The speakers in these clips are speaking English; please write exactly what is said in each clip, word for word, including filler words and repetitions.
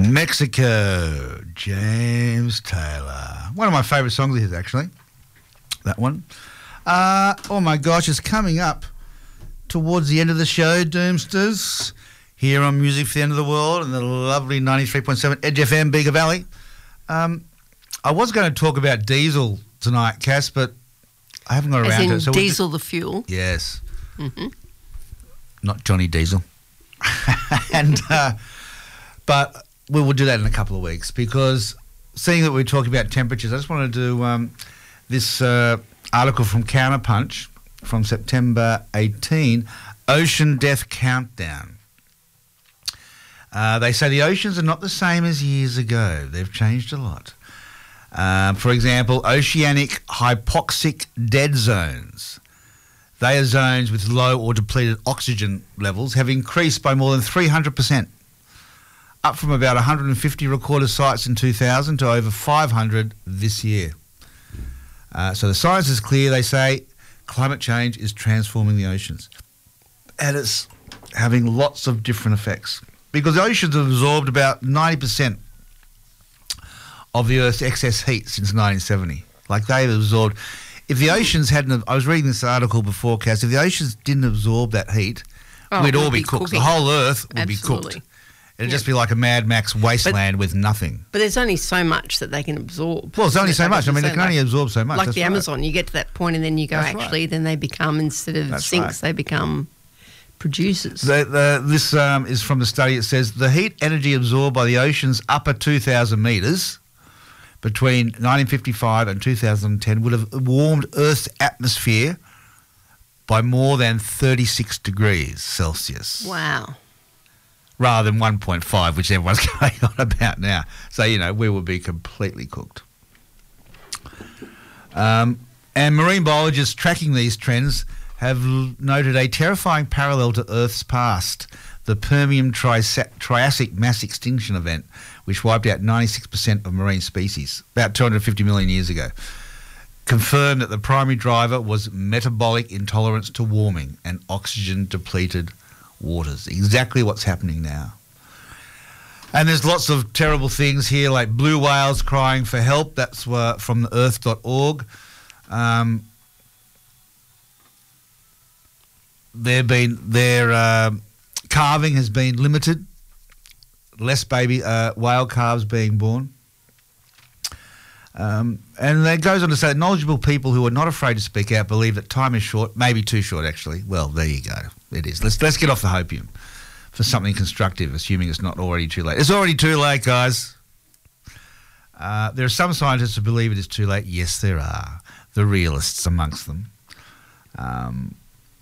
Mexico, James Taylor. One of my favourite songs of his, actually. That one. Uh, oh, my gosh, it's coming up towards the end of the show, Doomsters, here on Music for the End of the World and the lovely ninety-three point seven Edge F M, Bega Valley. Um, I was going to talk about diesel tonight, Cass, but I haven't got As around in to it. So diesel, we'll the fuel? Yes. Mm-hmm. Not Johnny Diesel. and uh, But we will do that in a couple of weeks because seeing that we're talking about temperatures, I just wanted to do um, this uh, article from Counterpunch from September eighteenth, Ocean Death Countdown. Uh, they say the oceans are not the same as years ago. They've changed a lot. Um, for example, oceanic hypoxic dead zones. They are zones with low or depleted oxygen levels have increased by more than three hundred percent, up from about one hundred fifty recorded sites in two thousand to over five hundred this year. Uh, so the science is clear. They say climate change is transforming the oceans, and it's having lots of different effects because the oceans have absorbed about ninety percent of the Earth's excess heat since nineteen seventy. Like they've absorbed. If the oceans hadn't, I was reading this article before, Cass, if the oceans didn't absorb that heat, Oh, we'd we'll all be, be cooked. cooking. The whole Earth would Absolutely. be cooked. It'd just be like a Mad Max wasteland But- with nothing. But there's only so much that they can absorb. Well, it's only so Like much. I you mean, they say, can only like- absorb so much. Like That's the right. Amazon, you get to that point and then you go, That's right. actually, then they become, instead of That's sinks, right. they become producers. The, the, this um, is from the study. It says the heat energy absorbed by the ocean's upper two thousand metres between nineteen fifty-five and two thousand ten would have warmed Earth's atmosphere by more than thirty-six degrees Celsius. Wow. Rather than one point five, which everyone's going on about now. So, you know, we will be completely cooked. Um, and marine biologists tracking these trends have l- noted a terrifying parallel to Earth's past, the Permian Trias- Triassic mass extinction event, which wiped out ninety-six percent of marine species about two hundred fifty million years ago. Confirmed that the primary driver was metabolic intolerance to warming and oxygen-depleted waters. Exactly what's happening now. And there's lots of terrible things here, like blue whales crying for help. That's uh, from the earth dot org. Um, they've been, their uh, calving has been limited. Less baby uh, whale calves being born. Um, and it goes on to say that knowledgeable people who are not afraid to speak out believe that time is short, maybe too short actually. Well, there you go. It is. Let's let's get off the hopium for something constructive, assuming it's not already too late. It's already too late, guys. Uh, there are some scientists who believe it is too late. Yes, there are. The realists amongst them. Um,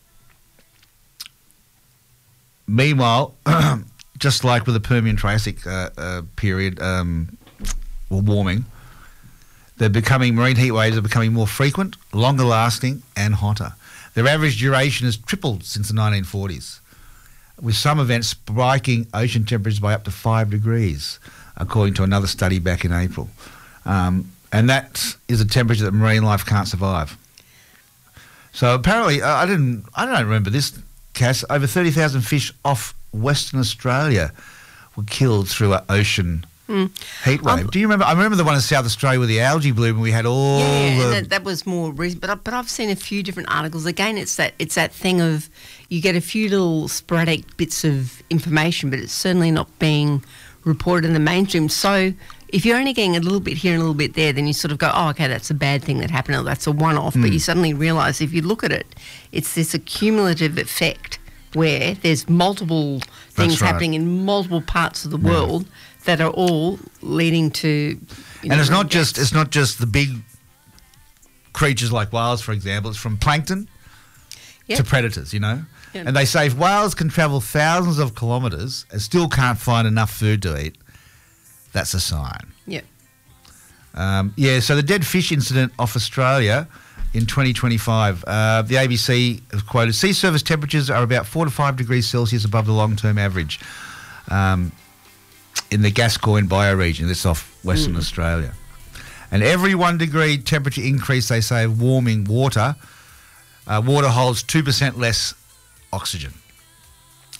meanwhile, just like with the Permian Triassic uh, uh, period, um, or warming, they're becoming, marine heat waves are becoming more frequent, longer lasting and hotter. Their average duration has tripled since the nineteen forties, with some events spiking ocean temperatures by up to five degrees, according to another study back in April. Um, and that is a temperature that marine life can't survive. So apparently, uh, I didn't, I don't remember this, Cass, over thirty thousand fish off Western Australia were killed through an ocean Mm. heat wave. Um, Do you remember? I remember the one in South Australia with the algae bloom, and we had all Yeah, the... and that, that was more recent. But I, but I've seen a few different articles. Again, it's that it's that thing of you get a few little sporadic bits of information, but it's certainly not being reported in the mainstream. So if you're only getting a little bit here and a little bit there, then you sort of go, oh, okay, that's a bad thing that happened, or that's a one-off. Mm. But you suddenly realise if you look at it, it's this accumulative effect where there's multiple things right. happening in multiple parts of the world that are all leading to... You know, and it's not deaths. just it's not just the big creatures like whales, for example. It's from plankton Yep. to predators, you know. Yep. And they say if whales can travel thousands of kilometres and still can't find enough food to eat, that's a sign. Yeah. Um, yeah, so the dead fish incident off Australia in twenty twenty-five, uh, the A B C has quoted, sea surface temperatures are about four to five degrees Celsius above the long-term average um, in the Gascoyne bioregion. That's off Western mm. Australia. And every one degree temperature increase, they say, of warming water, uh, water holds two percent less oxygen.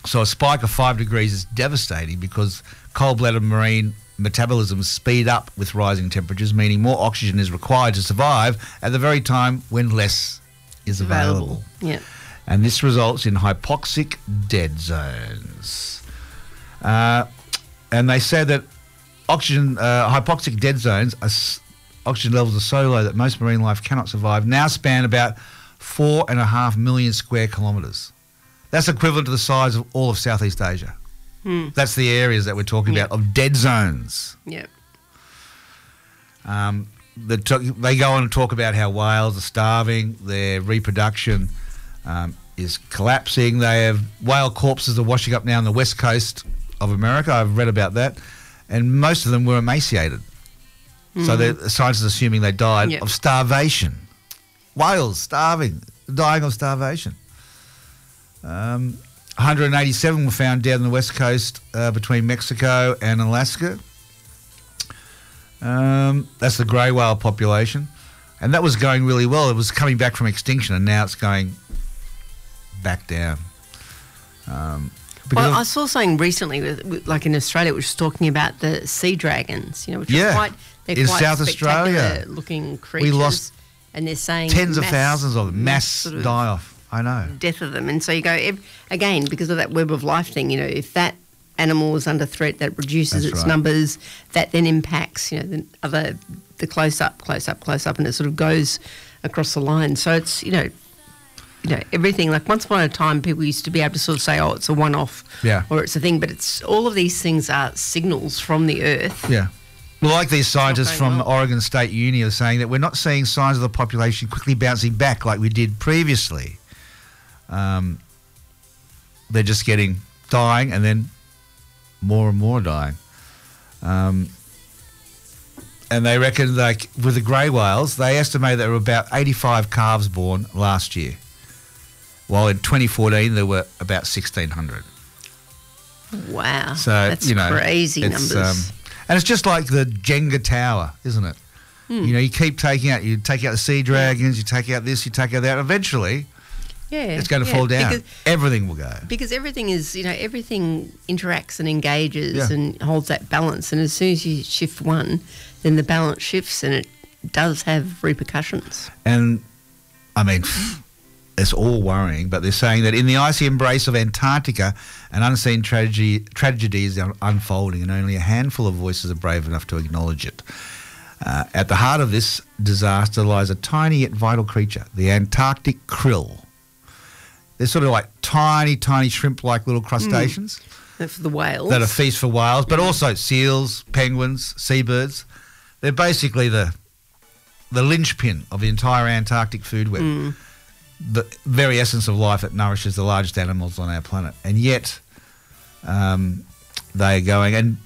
So a spike of five degrees is devastating because cold-blooded marine metabolism speed up with rising temperatures, meaning more oxygen is required to survive at the very time when less is available. Yeah. And this results in hypoxic dead zones. Uh, and they say that oxygen, uh, hypoxic dead zones, are s- oxygen levels are so low that most marine life cannot survive, now span about four and a half million square kilometres. That's equivalent to the size of all of Southeast Asia. Hmm. That's the areas that we're talking Yeah. about of dead zones. Yeah. Um, the t- they go on to talk about how whales are starving, their reproduction um, is collapsing. They have whale corpses are washing up now on the west coast of America. I've read about that, and most of them were emaciated. So the scientists are assuming they died Yep. of starvation. Whales starving, dying of starvation. Um, one hundred eighty-seven were found dead on the west coast uh, between Mexico and Alaska. Um, that's the grey whale population. And that was going really well. It was coming back from extinction, and now it's going back down. Um, because Well, of- I saw something recently, with, with, like in Australia, which was talking about the sea dragons. You know, which Yeah. are quite they're In quite South spectacular Australia. looking creatures. lost and they're saying tens of mass- thousands of them, mass sort of die off. I know. death of them. And so you go ev- again because of that web of life thing. You know, if that animal is under threat, that reduces That's its right. numbers. That then impacts, you know, the other the close up, close up, close up, and it sort of goes across the line. So it's you know. You know, everything, like once upon a time, people used to be able to sort of say, oh, it's a one-off Yeah. or it's a thing, but it's all of these things are signals from the earth. Yeah. Well, like these scientists going from well. Oregon State Uni are saying that we're not seeing signs of the population quickly bouncing back like we did previously. Um, they're just getting dying and then more and more dying. Um, and they reckon, like with the grey whales, they estimate there were about eighty-five calves born last year, while in twenty fourteen there were about sixteen hundred. Wow. So that's you know, crazy it's, numbers. um, and it's just like the Jenga tower, isn't it? Hmm. You know, you keep taking out, you take out the sea dragons, you take out this, you take out that. Eventually, yeah. it's going to yeah, fall down. Because, Everything will go. because everything is, you know, everything interacts and engages Yeah. and holds that balance. And as soon as you shift one, then the balance shifts and it does have repercussions. And I mean, it's all worrying. But they're saying that in the icy embrace of Antarctica, an unseen tragedy tragedy is un- unfolding, and only a handful of voices are brave enough to acknowledge it. Uh, at the heart of this disaster lies a tiny yet vital creature, the Antarctic krill. They're sort of like tiny, tiny shrimp-like little crustaceans For the whales. that are feast for whales, but also seals, penguins, seabirds. They're basically the the linchpin of the entire Antarctic food web, the very essence of life that nourishes the largest animals on our planet. And yet, um, they are going, and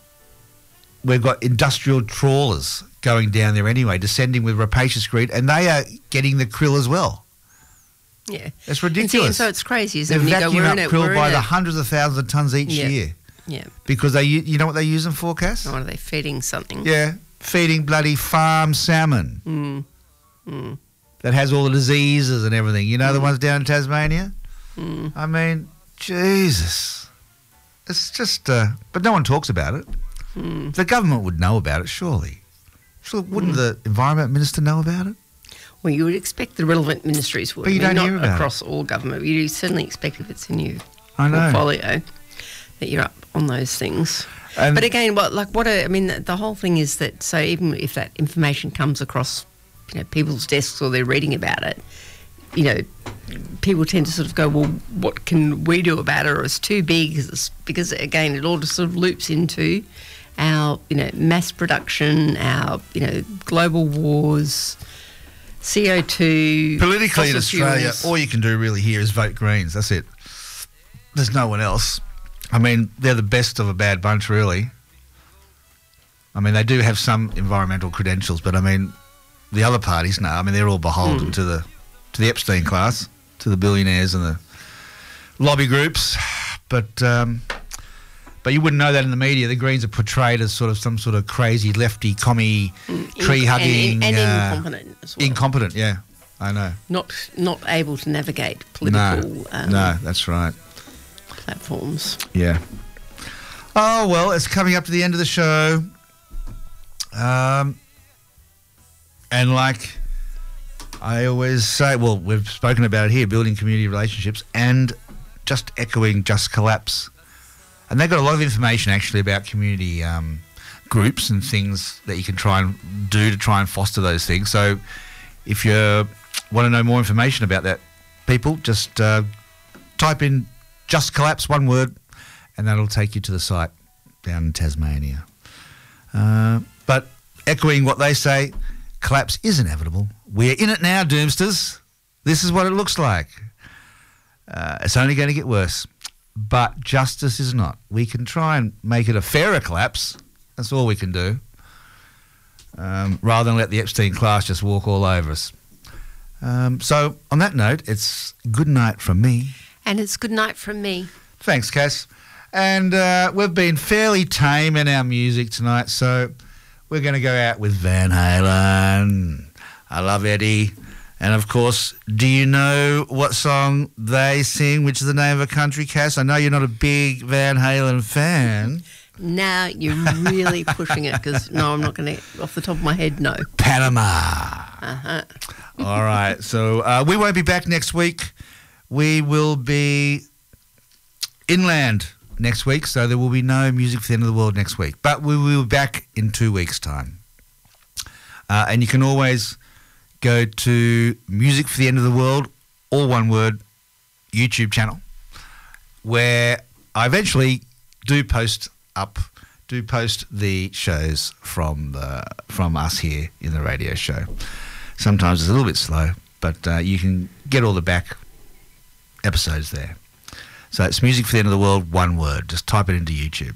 we've got industrial trawlers going down there anyway, descending with rapacious greed, and they are getting the krill as well. Yeah. It's And, see, ridiculous. and so it's crazy. They Isn't it? When you go, vacuum we're up in a- krill we're by in the a- hundreds of thousands of tons each Yeah. year Yeah. because they, u- you know what they use them for, Cass? Or are they feeding something? Yeah, feeding bloody farm salmon Mm. Mm. that has all the diseases and everything. You know the ones down in Tasmania? Mm. I mean, Jesus. It's just, uh, but no one talks about it. Mm. The government would know about it, surely. Sure, wouldn't the Environment Minister know about it? Well, you would expect the relevant ministries would. But you I mean, don't not hear about across all government. You certainly expect if it's in your I know. portfolio that you're up on those things. And But again, what like what a, I mean, the, the whole thing is that so even if that information comes across, you know, people's desks or they're reading about it, you know, people tend to sort of go, well, what can we do about it? Or it's too big it's, because again, it all just sort of loops into our, you know, mass production, our, you know, global wars, C O two. politically in fossil Australia, fuels. all you can do really here is vote Greens. That's it. There's no one else. I mean, they're the best of a bad bunch, really. I mean, they do have some environmental credentials, but I mean, the other parties, no. I mean, they're all beholden Mm. to the to the Epstein class, to the billionaires and the lobby groups. But um, but you wouldn't know that in the media. The Greens are portrayed as sort of some sort of crazy lefty, commie, Mm, tree hugging, and, and, uh, incompetent as well. incompetent. Yeah, I know. not not able to navigate political No, um, no, that's right. platforms. Yeah. Oh, well, it's coming up to the end of the show. Um, and like I always say, well, we've spoken about it here, building community relationships and just echoing Just Collapse. And they've got a lot of information actually about community um, groups and things that you can try and do to try and foster those things. So if you want to know more information about that, people, just uh, type in Just Collapse, one word, and that'll take you to the site down in Tasmania. Uh, but echoing what they say, collapse is inevitable. We're in it now, Doomsters. This is what it looks like. Uh, it's only going to get worse. But justice is not. We can try and make it a fairer collapse. That's all we can do. Um, rather than let the Epstein class just walk all over us. Um, so, on that note, it's good night from me. And it's good night from me. Thanks, Cass. And uh, we've been fairly tame in our music tonight, so we're going to go out with Van Halen. I love Eddie. And, of course, do you know what song they sing, which is the name of a country, Cass? I know you're not a big Van Halen fan. Now you're really pushing it because, no, I'm not going to, off the top of my head, no. Panama. Uh-huh. All right. So uh, we won't be back next week. We will be inland next week, so there will be no Music for the End of the World next week. But we will be back in two weeks' time. Uh, and you can always go to Music for the End of the World, all one word, YouTube channel, where I eventually do post up, do post the shows from the from us here in the radio show. Sometimes it's a little bit slow, but uh, you can get all the back episodes there. So it's Music for the End of the World, one word. Just type it into YouTube.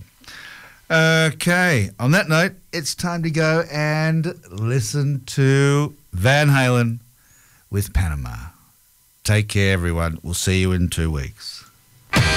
Okay, on that note, it's time to go and listen to Van Halen with Panama. Take care, everyone. We'll see you in two weeks.